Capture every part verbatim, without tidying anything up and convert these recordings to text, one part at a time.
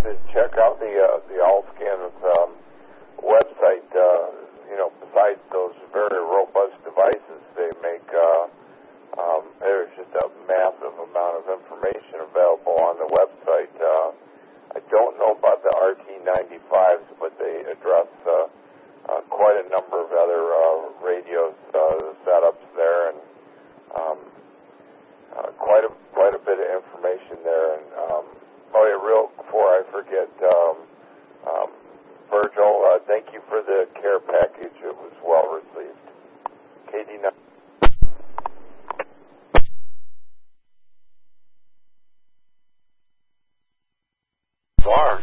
to check out the uh, the Allscan's um, website. Uh, you know, besides those very robust devices they make, uh, um, there's just a massive amount of information available on the website. Uh, I don't know about the R T ninety-fives, but they address uh, uh, quite a number of other uh, radios, uh, setups there, and um, uh, quite a quite a bit of information there. And um, oh yeah, real before I forget, um, um, Virgil, uh, thank you for the care package. It was well received. K D nine. Far.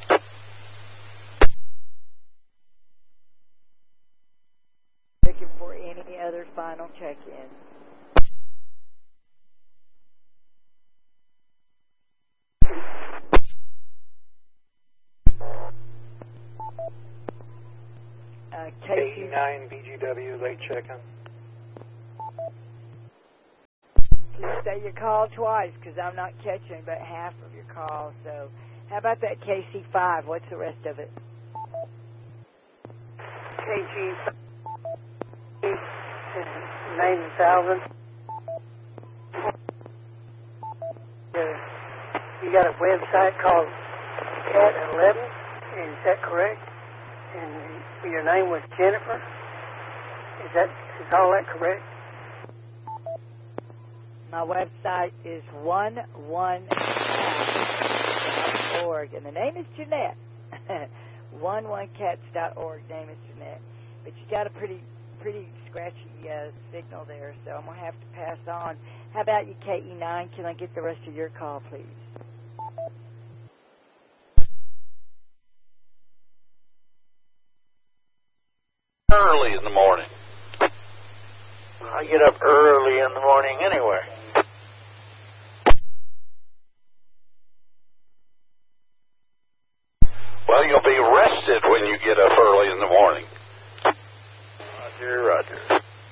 Looking for any other final check-in. Uh, eighty-nine B G W late check-in. Please say your call twice, because I'm not catching about half of your call. So, how about that K C five? What's the rest of it? K G ninety thousand. You got a website called Cat eleven, is that correct? And your name was Jennifer? Is that is all that correct? My website is one one cats dot org, and the name is Jeanette. one one cats dot org, name is Jeanette. But you got a pretty pretty scratchy uh, signal there, so I'm going to have to pass on. How about you, K E nine? Can I get the rest of your call, please? Early in the morning. I get up early in the morning anyway. Well, you'll be rested when you get up early in the morning. Roger, roger.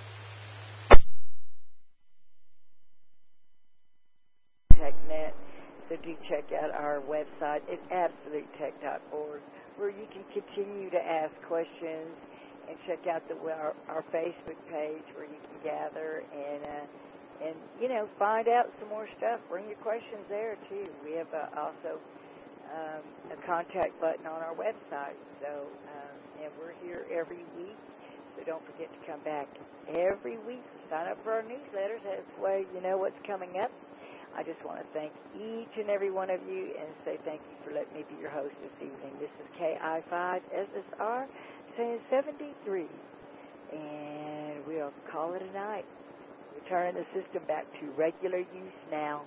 TechNet, so do check out our website. It's absolute tech dot org, where you can continue to ask questions and check out the our, our Facebook page where you can gather and uh, and you know find out some more stuff. Bring your questions there too. We have uh, also um, a contact button on our website. So um, and we're here every week. So don't forget to come back every week. Sign up for our newsletters. That's way you know what's coming up. I just want to thank each and every one of you and say thank you for letting me be your host this evening. This is K I five S S R saying seventy-three, and we'll call it a night. We're turning the system back to regular use now.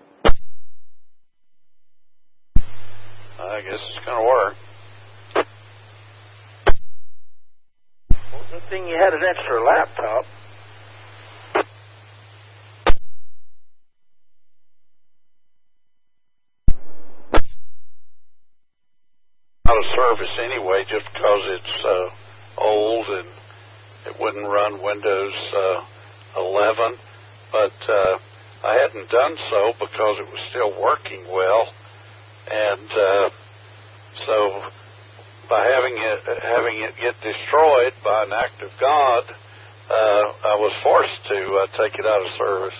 I guess it's going to work. Well, good thing you had an extra laptop. Out of service anyway, just because it's uh, old and it wouldn't run Windows uh, eleven. But uh, I hadn't done so because it was still working well, and uh, so by having it having it get destroyed by an act of God, uh, I was forced to uh, take it out of service.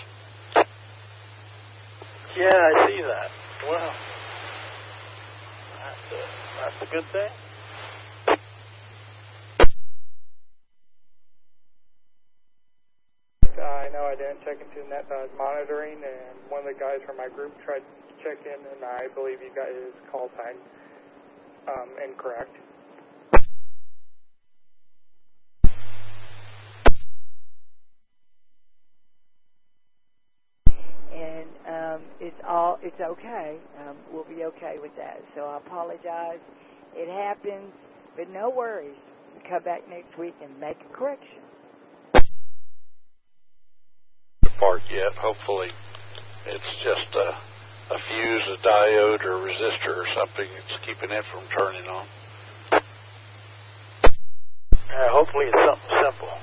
Yeah, I see that. Well, that's a, that's a good thing. I know I didn't check into net, but I was monitoring, and one of the guys from my group tried to check in, and I believe you got his call sign um, incorrect. And um, it's all it's okay. Um, we'll be okay with that. So I apologize. It happens, but no worries. We come back next week and make a correction. Part yet. Hopefully, it's just a, a fuse, a diode, or a resistor, or something that's keeping it from turning on. Uh, hopefully, it's something simple.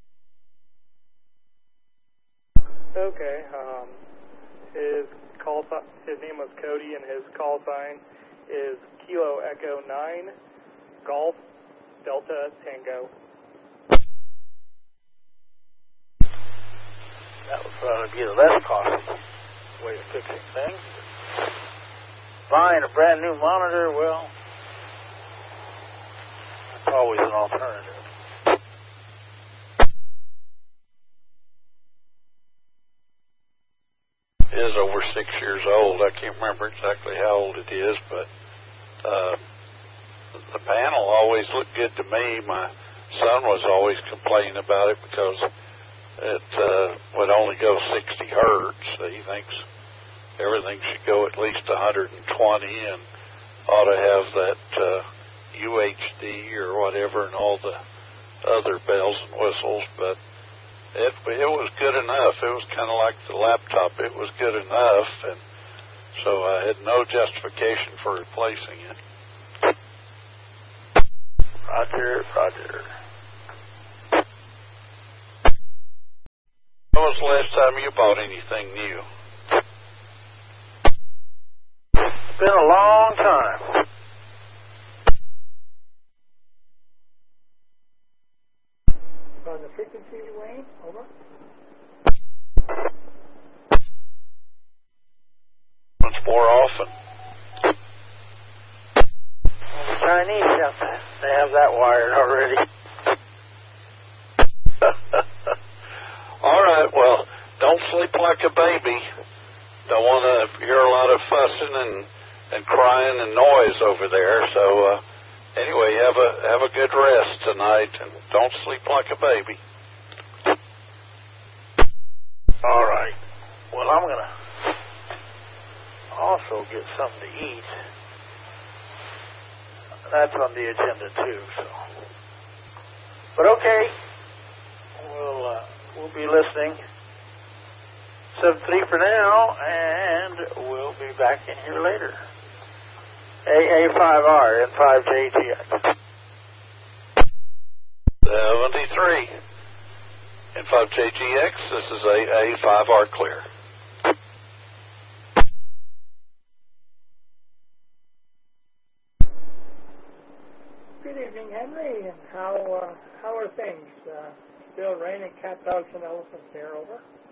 Okay. Um, his call sign, his name was Cody, and his call sign is Kilo Echo nine, Golf, Delta, Tango. That would probably be the less costly way of fixing things. Buying a brand new monitor, well, it's always an alternative. It is over six years old. I can't remember exactly how old it is, but uh, the panel always looked good to me. My son was always complaining about it because it uh, would only go sixty hertz. He thinks everything should go at least one hundred twenty and ought to have that uh, U H D or whatever and all the other bells and whistles, but it, it was good enough. It was kind of like the laptop. It was good enough, and so I had no justification for replacing it. Roger, Roger. When was the last time you bought anything new? It's been a long time. On the frequency, Wayne, over. Once more often. Well, the Chinese have that. They have that wired already. All right, well, don't sleep like a baby. Don't want to hear a lot of fussing and, and crying and noise over there. So uh, anyway, have a have a good rest tonight, and don't sleep like a baby. All right. Well, I'm going to also get something to eat. That's on the agenda, too. So, but okay. We'll, uh, we'll be listening. seven three for now, and we'll be back in here later. A A five R and five J G X. seventy-three. And five J G X, this is A A five R clear. Good evening, Henry, and how uh, how are things? Uh, still raining cat, dogs, and elephants there, over?